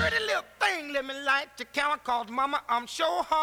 Pretty little thing living like to count, cause mama, I'm sure hard.